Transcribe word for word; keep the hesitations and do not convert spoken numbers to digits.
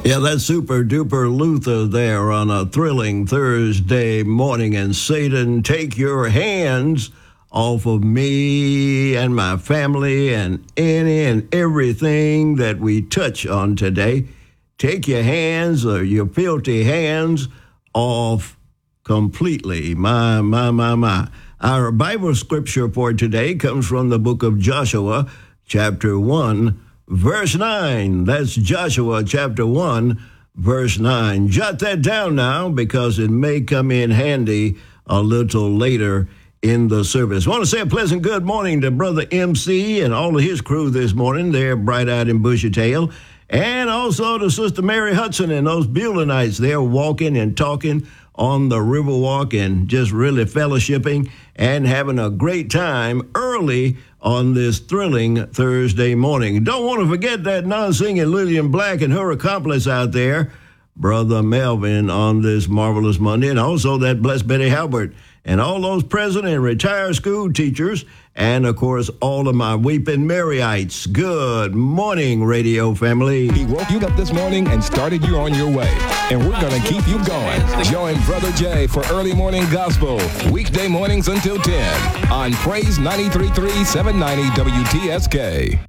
Yeah, that's Super Duper Luther there on a thrilling Thursday morning. And Satan, take your hands off of me and my family and any and everything that we touch on today. Take your hands or your filthy hands off completely. My, my, my, my. Our Bible scripture for today comes from the book of Joshua, chapter one, verse nine. That's Joshua chapter one, verse nine. Jot that down now because it may come in handy a little later in the service. I want to say a pleasant good morning to Brother M C and all of his crew this morning. They're bright-eyed and bushy-tailed. And also to Sister Mary Hudson and those Buellenites. They're walking and talking on the Riverwalk and just really fellowshipping and having a great time early on this thrilling Thursday morning. Don't want to forget that non-singing Lillian Black and her accomplice out there, Brother Melvin, on this marvelous Monday, and also that blessed Betty Halbert and all those present and retired school teachers, and, of course, all of my Weeping Maryites. Good morning, radio family. He woke you up this morning and started you on your way, and we're going to keep you going. Join Brother Jay for Early Morning Gospel, weekday mornings until ten on Praise ninety-three point three, seven ninety W T S K.